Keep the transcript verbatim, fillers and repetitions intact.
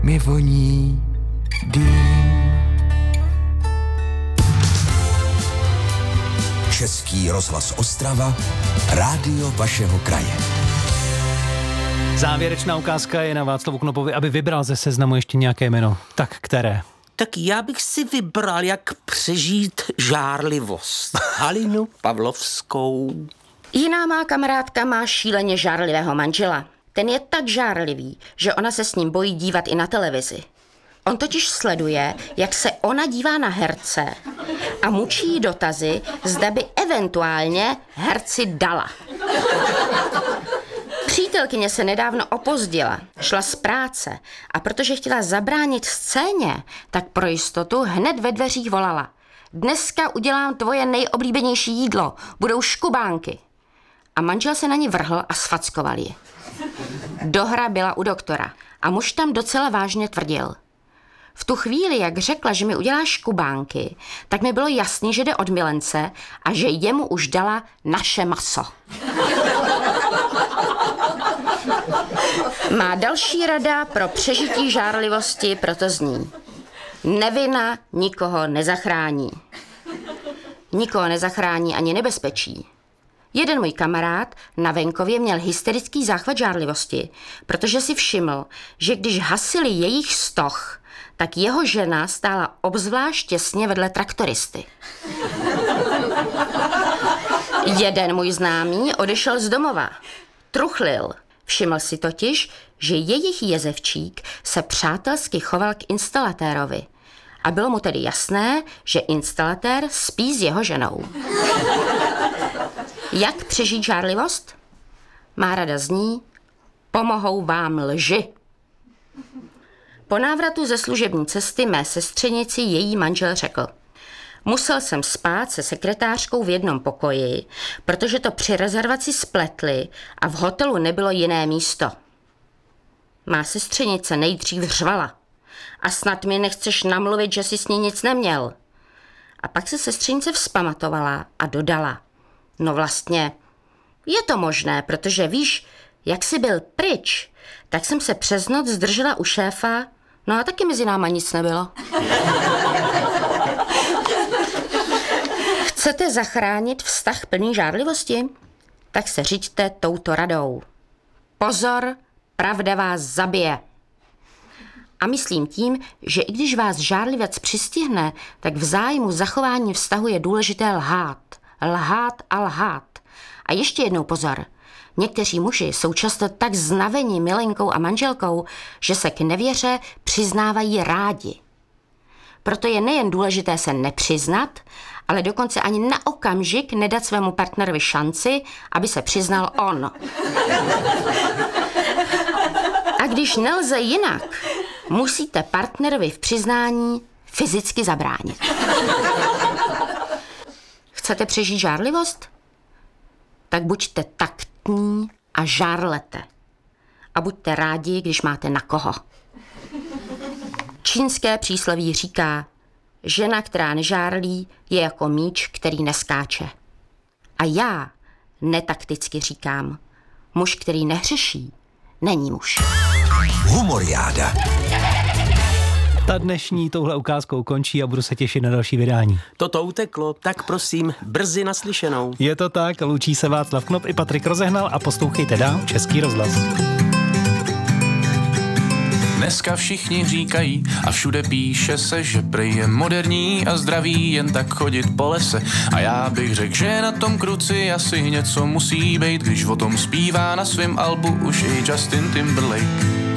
mi voní dým. Český rozhlas Ostrava, rádio vašeho kraje. Závěrečná ukázka je na Václavu Knopovi, aby vybral ze seznamu ještě nějaké jméno. Tak které? Tak já bych si vybral, jak přežít žárlivost. Halinu Pavlovskou. Jiná má kamarádka má šíleně žárlivého manžela. Ten je tak žárlivý, že ona se s ním bojí dívat i na televizi. On totiž sleduje, jak se ona dívá na herce a mučí jí dotazy, zda by eventuálně herci dala. Přítelkyně se nedávno opozdila, šla z práce a protože chtěla zabránit scéně, tak pro jistotu hned ve dveřích volala: dneska udělám tvoje nejoblíbenější jídlo, budou škubánky. A manžel se na ní vrhl a sfackoval ji. Dohra byla u doktora a muž tam docela vážně tvrdil. V tu chvíli, jak řekla, že mi udělá škubánky, tak mi bylo jasný, že jde od milence a že jemu už dala naše maso. Má další rada pro přežití žárlivosti proto zní: nevina nikoho nezachrání. Nikoho nezachrání ani nebezpečí. Jeden můj kamarád na venkově měl hysterický záchvat žárlivosti, protože si všiml, že když hasili jejich stoch, tak jeho žena stála obzvlášť těsně vedle traktoristy. Jeden můj známý odešel z domova. Truchlil. Všiml si totiž, že jejich jezevčík se přátelsky choval k instalatérovi. A bylo mu tedy jasné, že instalatér spí s jeho ženou. Jak přežít žárlivost? Má rada zní: pomohou vám lži. Po návratu ze služební cesty mé sestřenici její manžel řekl: musel jsem spát se sekretářkou v jednom pokoji, protože to při rezervaci spletli a v hotelu nebylo jiné místo. Má sestřenice nejdřív řvala: a snad mi nechceš namluvit, že jsi s ní nic neměl. A pak se sestřenice vzpamatovala a dodala: no vlastně, je to možné, protože víš, jak jsi byl pryč, tak jsem se přes noc zdržela u šéfa, no a taky mezi náma nic nebylo. Chcete zachránit vztah plný žárlivosti? Tak se řiďte touto radou. Pozor, pravda vás zabije. A myslím tím, že i když vás žárlivec přistihne, tak v zájmu zachování vztahu je důležité lhát. Lhát a lhát. A ještě jednou pozor. Někteří muži jsou často tak znaveni milenkou a manželkou, že se k nevěře přiznávají rádi. Proto je nejen důležité se nepřiznat, ale dokonce ani na okamžik nedat svému partnerovi šanci, aby se přiznal on. A když nelze jinak, musíte partnerovi v přiznání fyzicky zabránit. Chcete přežít žárlivost? Tak buďte taktní a žárlete. A buďte rádi, když máte na koho. Čínské přísloví říká: žena, která nežárlí, je jako míč, který neskáče. A já netakticky říkám: muž, který nehřeší, není muž. Humoriáda. Ta dnešní touhle ukázkou končí a budu se těšit na další vydání. Toto uteklo, tak prosím, brzy naslyšenou. Je to tak, loučí se Václav Knop i Patrik Rozehnal a poslouchejte dál Český rozhlas. Dneska všichni říkají a všude píše se, že prej je moderní a zdravý jen tak chodit po lese. A já bych řekl, že na tom kruci asi něco musí být, když o tom zpívá na svém albu už i Justin Timberlake.